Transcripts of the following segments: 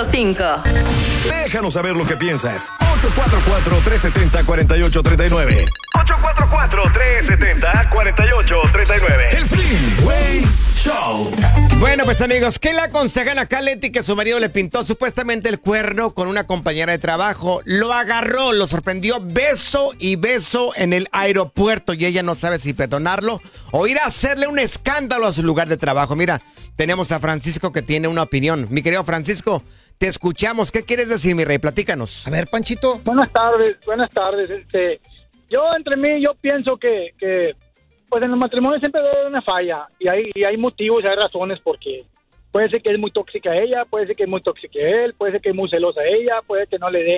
105. Déjanos saber lo que piensas. 844-370-4839. 844-370-4839. El Freeway Show. Bueno, pues amigos, ¿qué le aconsejan acá a Leti que su marido le pintó supuestamente el cuerno con una compañera de trabajo? Lo agarró, lo sorprendió beso y beso en el aeropuerto y ella no sabe si perdonarlo o ir a hacerle un escándalo a su lugar de trabajo. Mira, tenemos a Francisco que tiene una opinión. Mi querido Francisco, te escuchamos. ¿Qué quieres decir, mi rey? Platícanos. A ver, Panchito. Buenas tardes. Yo entre mí, yo pienso que pues en los matrimonios siempre debe haber una falla y hay motivos y hay razones porque puede ser que es muy tóxica ella, puede ser que es muy tóxica él, puede ser que es muy celosa ella, puede que no le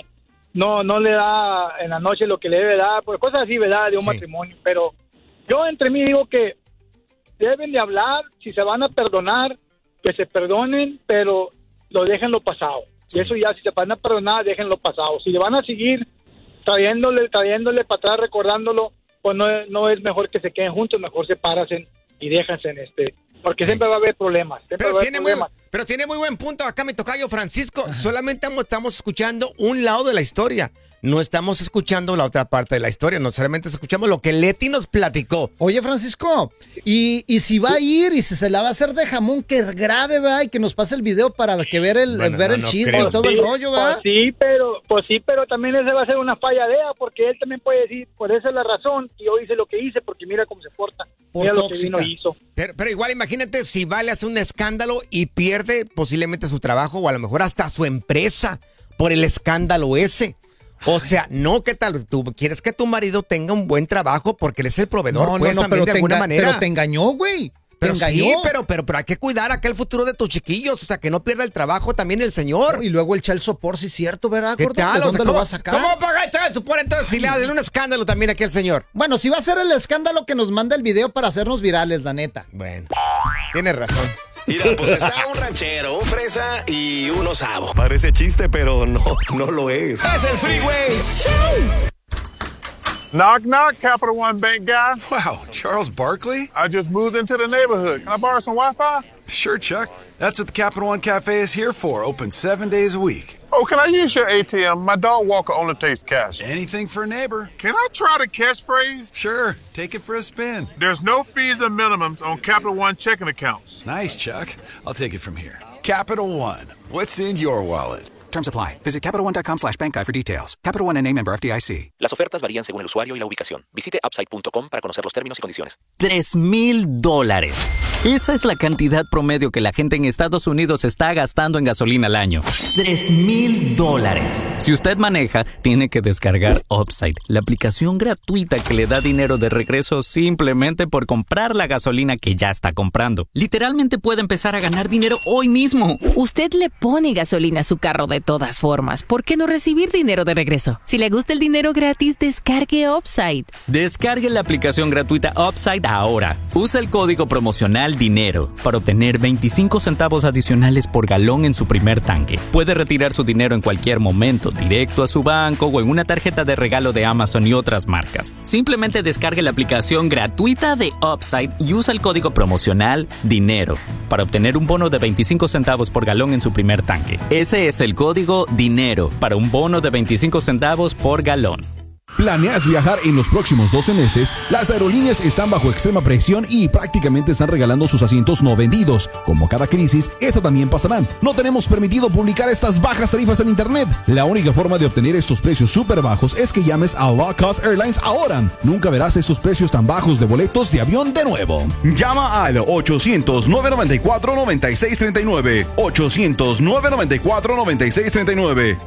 da en la noche lo que le debe dar, pues cosas así, ¿verdad? De un matrimonio. Pero yo entre mí digo que deben de hablar, si se van a perdonar, que se perdonen, pero lo dejen lo pasado. Y eso ya, si se van a perdonar, déjenlo pasado. Si le van a seguir trayéndole para atrás, recordándolo, pues no es mejor que se queden juntos, mejor sepárense y déjense porque siempre va a haber problemas. Pero tiene muy buen punto acá mi tocayo Francisco. Ajá. Solamente estamos escuchando un lado de la historia. No estamos escuchando la otra parte de la historia. No solamente escuchamos lo que Leti nos platicó. Oye, Francisco, y si va a ir y si se la va a hacer de jamón, que grabe, ¿verdad? Y que nos pase el video para que ver el chisme y todo el rollo, ¿verdad? Pues sí, pero también ese va a ser una falla de ella, porque él también puede decir, por esa es la razón, que yo hice lo que hice, porque mira cómo se porta. Mira lo que vino y hizo. Pero igual imagínate si Vale hace un escándalo y pierde posiblemente su trabajo o a lo mejor hasta su empresa por el escándalo ese. O sea, no, ¿qué tal? ¿Tú quieres que tu marido tenga un buen trabajo porque él es el proveedor? Pues también de alguna manera. Pero te engañó, güey. Pero sí, pero hay que cuidar acá el futuro de tus chiquillos, o sea, que no pierda el trabajo también el señor. Y luego el child support, sí es cierto, ¿verdad? ¿Qué tal? ¿De dónde lo va a sacar? ¿Cómo paga el child support entonces si le hacen un escándalo también aquí al señor? Bueno, si va a ser el escándalo, que nos manda el video para hacernos virales, la neta. Bueno, tienes razón. Mira, pues está un ranchero, un fresa y un osavo. Parece chiste, pero no lo es. Es el Freeway Show. Knock, knock, Capital One Bank guy. Wow, Charles Barkley? I just moved into the neighborhood. Can I borrow some Wi-Fi? Sure, Chuck. That's what the Capital One Cafe is here for. Open 7 days a week. Oh, can I use your ATM? My dog walker only takes cash. Anything for a neighbor. Can I try the catchphrase? Sure, take it for a spin. There's no fees and minimums on Capital One checking accounts. Nice, Chuck. I'll take it from here. Capital One. What's in your wallet? Terms apply. Visit CapitalOne.com/bankguy for details. Capital One, N.A. member FDIC. Las ofertas varían según el usuario y la ubicación. Visite upside.com para conocer los términos y condiciones. $3,000. Esa es la cantidad promedio que la gente en Estados Unidos está gastando en gasolina al año. $3,000. Si usted maneja, tiene que descargar Upside, la aplicación gratuita que le da dinero de regreso simplemente por comprar la gasolina que ya está comprando. Literalmente puede empezar a ganar dinero hoy mismo. Usted le pone gasolina a su carro de todas formas. ¿Por qué no recibir dinero de regreso? Si le gusta el dinero gratis, descargue Upside. Descargue la aplicación gratuita Upside ahora. Usa el código promocional DINERO para obtener 25 centavos adicionales por galón en su primer tanque. Puede retirar su dinero en cualquier momento, directo a su banco o en una tarjeta de regalo de Amazon y otras marcas. Simplemente descargue la aplicación gratuita de Upside y usa el código promocional DINERO para obtener un bono de 25 centavos por galón en su primer tanque. Ese es el código DINERO para un bono de 25 centavos por galón. ¿Planeas viajar en los próximos 12 meses? Las aerolíneas están bajo extrema presión y prácticamente están regalando sus asientos no vendidos. Como cada crisis, esa también pasará. No tenemos permitido publicar estas bajas tarifas en internet. La única forma de obtener estos precios súper bajos es que llames a Low Cost Airlines ahora. Nunca verás estos precios tan bajos de boletos de avión de nuevo. Llama al 800-994-9639. 800-994-9639.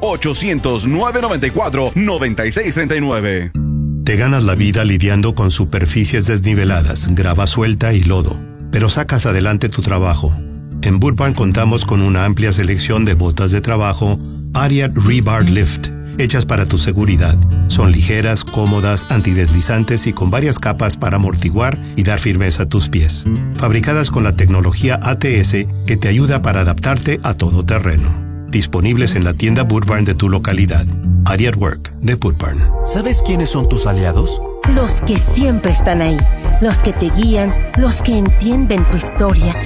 800-994-9639. Te ganas la vida lidiando con superficies desniveladas, grava suelta y lodo, pero sacas adelante tu trabajo. En Boot Barn contamos con una amplia selección de botas de trabajo Ariat Rebar Lift, hechas para tu seguridad. Son ligeras, cómodas, antideslizantes y con varias capas para amortiguar y dar firmeza a tus pies. Fabricadas con la tecnología ATS que te ayuda para adaptarte a todo terreno. Disponibles en la tienda Boot Barn de tu localidad. Ariat Work de Boot Barn. ¿Sabes quiénes son tus aliados? Los que siempre están ahí, los que te guían, los que entienden tu historia